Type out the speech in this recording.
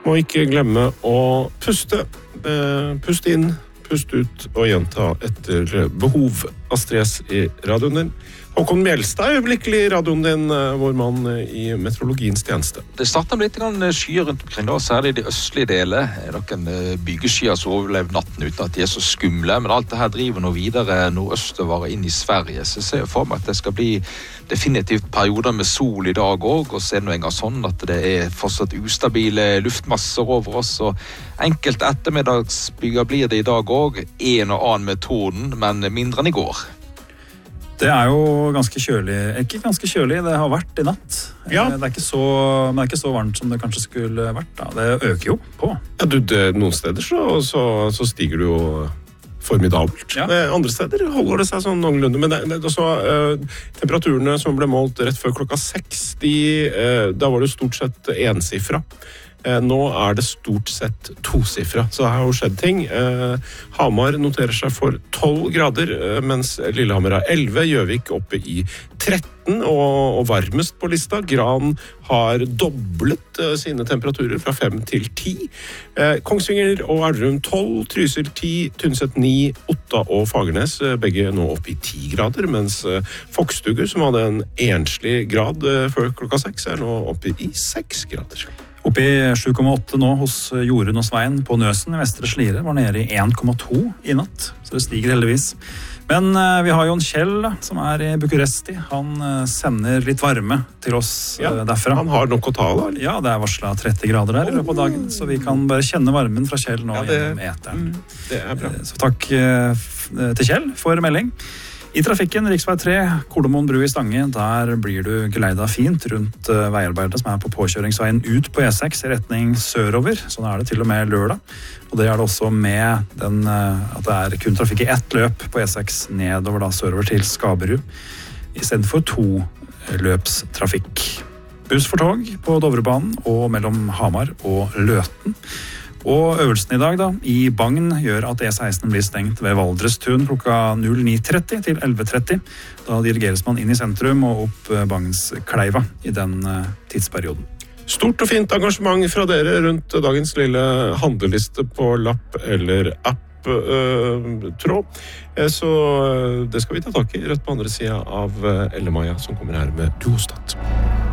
Må ikke glemme å puste. Pust inn, pust ut og gjenta etter behov. Astrid S i radioen din. Håkon Mjelstad øyeblikkelig i radioen din, vår mann i meteorologiens tjeneste. Det startet med litt skyer rundt omkring, da, særlig de østlige deler. Det noen bygeskyer som overlevde natten uten at de så skumle, men alt det her driver nå videre nordøstover inn i Sverige. Så jeg ser for meg at det skal bli definitivt perioder med sol i dag også, og så det nå en gang sånn at det fortsatt ustabile luftmasser over oss, og enkelte ettermiddagsbyger blir det i dag også, en og annen med torden, men mindre enn i går. Det jo ganske kjølig, ikke ganske kjølig, det har vært i natt. Ja. Det ikke så varmt som det kanskje skulle vært. Da. Det øker jo på. Ja, noen steder så stiger det jo formidabelt. Ja. Andre steder holder det seg sånn noenlunde. Men temperaturene som ble målt rett før klokka 6, da var det stort sett ensifra. Nå det stort sett tosifra, så det har jo skjedd ting. Hamar noterer seg for 12 grader, mens Lillehammer 11, Gjøvik oppe i 13, og varmest på lista. Gran har doblet sine temperaturer fra 5 til 10. Kongsvinger og Elverum 12, Trysil 10, Tynset 9, Otta og Fagernes, begge nå oppe i 10 grader, mens Fokstugur, som hadde en enslig grad før klokka 6, nå oppe i 6 grader. Oppe i 7,8 nå hos Jorunn og Svein på Nøsen i Vestre Slidre, var nede i 1,2 i natt, så det stiger heldigvis. Men vi har Jon Kjell, som i Bucuresti. Han sender litt varme til oss derfra. Han har nok å ta da? Ja, det varslet 30 grader der i løpet av dagen, så vi kan bare kjenne varmen fra Kjell nå gjennom eteren. Det bra. Så takk til Kjell for melding. I trafikken, riksvei 3, Kolomoen bru i Stange, der blir du geleida fint rundt veiarbeidet som på påkjøringsveien ut på E6 i retning sørover. Sånn det til og med lørdag. Og det det også med at det kun trafikk i ett løp på E6 nedover da sørover til Skaberud, i stedet for 2 løpstrafikk. Buss for tog på Dovrebanen og mellom Hamar og Løten. Og øvelsen i dag da, i Bagn gjør at E16 blir stengt ved Valdrestun klokka 09.30 til 11.30. Da dirigeres man inn i sentrum og opp Bagnskleiva i den tidsperioden. Stort og fint engasjement fra dere rundt dagens lille handleliste på lapp eller app-tråd. Så det skal vi ta tak i rett på andre siden av Elle Maja, som kommer her med Duostat.